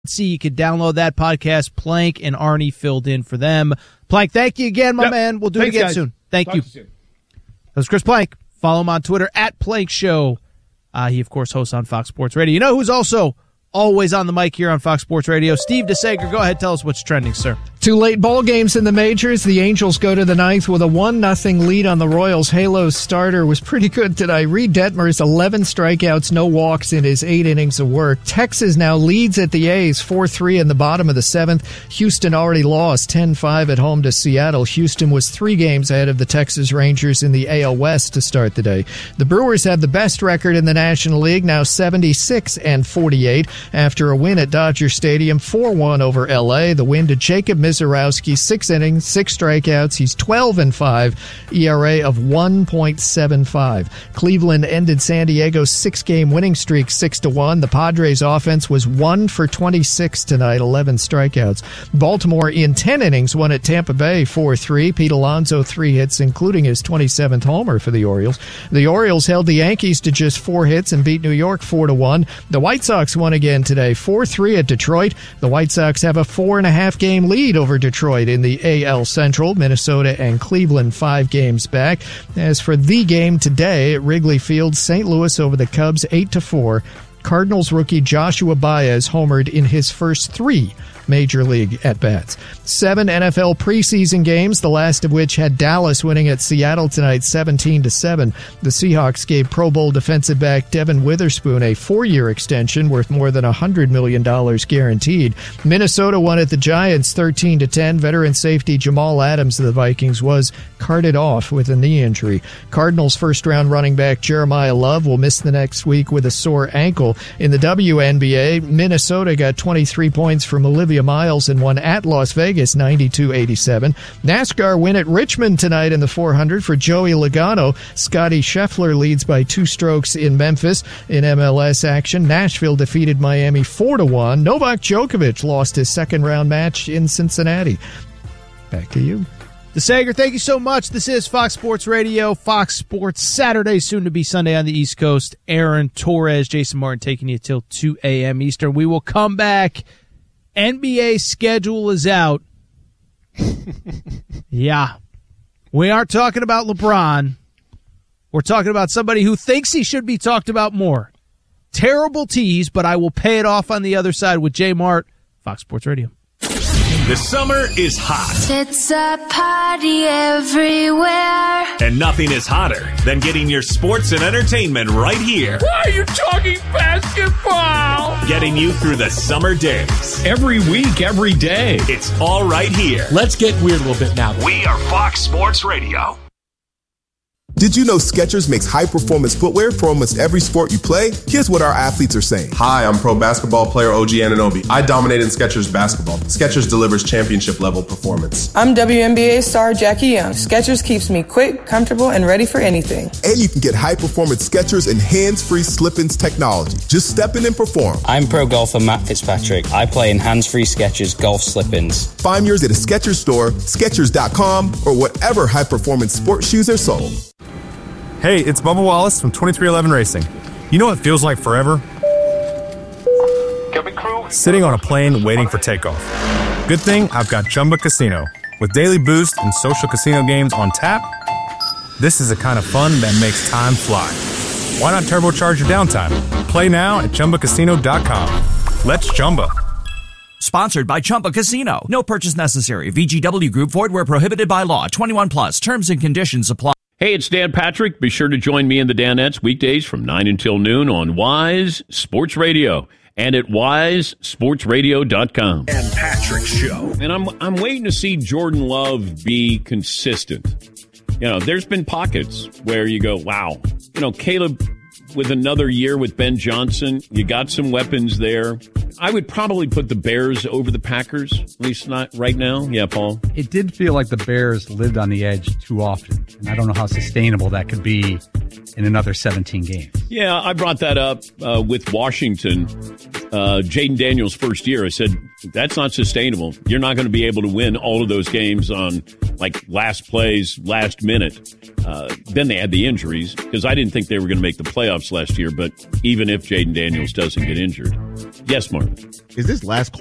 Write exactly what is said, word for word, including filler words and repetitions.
See, you could download that podcast. Plank and Arnie filled in for them. Plank, thank you again, my yep. man. We'll do Thanks, it again guys. soon. Thank Talk you. you that was Chris Plank. Follow him on Twitter at Plank Show. Uh, he, of course, hosts on Fox Sports Radio. You know who's also always on the mic here on Fox Sports Radio? Steve DeSager. Go ahead, tell us what's trending, sir. Two late ball games in the majors. The Angels go to the ninth with a one nothing lead on the Royals. Halo's starter was pretty good tonight. Reed Detmers, eleven strikeouts, no walks in his eight innings of work. Texas now leads at the A's four three in the bottom of the seventh. Houston already lost ten five at home to Seattle. Houston was three games ahead of the Texas Rangers in the A L West to start the day. The Brewers have the best record in the National League, now seventy-six and forty-eight after a win at Dodger Stadium, four one over L A. The win to Jacob Mizorowski, six innings, six strikeouts. He's twelve and five, E R A of one point seven five. Cleveland ended San Diego's six-game winning streak six to one. The Padres' offense was one for twenty-six tonight, eleven strikeouts. Baltimore in ten innings won at Tampa Bay four three. Pete Alonso three hits, including his twenty-seventh homer for the Orioles. The Orioles held the Yankees to just four hits and beat New York four to one. The White Sox won again today, four three at Detroit. The White Sox have a four and a half game lead over Detroit in the A L Central. Minnesota and Cleveland five games back. As for the game today at Wrigley Field, Saint Louis over the Cubs eight to four. Cardinals rookie Joshua Baez homered in his first three Major League at-bats. Seven N F L preseason games, the last of which had Dallas winning at Seattle tonight seventeen to seven. The Seahawks gave Pro Bowl defensive back Devin Witherspoon a four-year extension worth more than one hundred million dollars guaranteed. Minnesota won at the Giants thirteen to ten. Veteran safety Jamal Adams of the Vikings was carted off with a knee injury. Cardinals first-round running back Jeremiah Love will miss the next week with a sore ankle. In the W N B A, Minnesota got twenty-three points from Olivia Miles and won at Las Vegas ninety-two eighty-seven. NASCAR win at Richmond tonight in the four hundred for Joey Logano. Scotty Scheffler leads by two strokes in Memphis. In M L S action, Nashville defeated Miami four to one. Novak Djokovic lost his second round match in Cincinnati. Back to you. DeSager, thank you so much. This is Fox Sports Radio, Fox Sports Saturday, soon to be Sunday on the East Coast. Aaron Torres, Jason Martin taking you till two a.m. Eastern. We will come back. N B A schedule is out. Yeah. We aren't talking about LeBron. We're talking about somebody who thinks he should be talked about more. Terrible tease, but I will pay it off on the other side with Jay Mart, Fox Sports Radio. The summer is hot. It's a party everywhere. And nothing is hotter than getting your sports and entertainment right here. Why are you talking basketball? Getting you through the summer days. Every week, every day. It's all right here. Let's get weird a little bit now. We are Fox Sports Radio. Did you know Skechers makes high-performance footwear for almost every sport you play? Here's what our athletes are saying. Hi, I'm pro basketball player O G Anunoby. I dominate in Skechers basketball. Skechers delivers championship-level performance. I'm W N B A star Jackie Young. Skechers keeps me quick, comfortable, and ready for anything. And you can get high-performance Skechers and hands-free slip-ins technology. Just step in and perform. I'm pro golfer Matt Fitzpatrick. I play in hands-free Skechers golf slip-ins. Find yours at a Skechers store, Skechers dot com, or whatever high-performance sports shoes are sold. Hey, it's Bubba Wallace from twenty-three eleven Racing. You know what feels like forever? Sitting on a plane waiting for takeoff. Good thing I've got Chumba Casino. With daily boost and social casino games on tap, this is the kind of fun that makes time fly. Why not turbocharge your downtime? Play now at Chumba Casino dot com. Let's Chumba. Sponsored by Chumba Casino. No purchase necessary. V G W Group. Void where prohibited by law. twenty-one plus. Terms and conditions apply. Hey, it's Dan Patrick. Be sure to join me and the Danettes weekdays from nine until noon on Wise Sports Radio and at wise sports radio dot com. And Patrick Show. And I'm I'm waiting to see Jordan Love be consistent. You know, there's been pockets where you go, wow. You know, Caleb with another year with Ben Johnson, you got some weapons there. I would probably put the Bears over the Packers, at least not right now. Yeah, Paul? It did feel like the Bears lived on the edge too often, and I don't know how sustainable that could be in another seventeen games. Yeah, I brought that up uh, with Washington. Uh, Jaden Daniels' first year, I said, that's not sustainable. You're not going to be able to win all of those games on, like, last plays, last minute. Uh, then they had the injuries, because I didn't think they were going to make the playoffs last year, but even if Jaden Daniels doesn't get injured. Yes, Marvin. Is this last